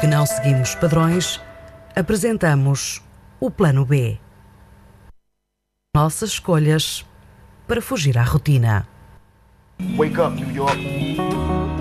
que não seguimos padrões, apresentamos o Plano B. Nossas escolhas para fugir à rotina. Wake up, New York.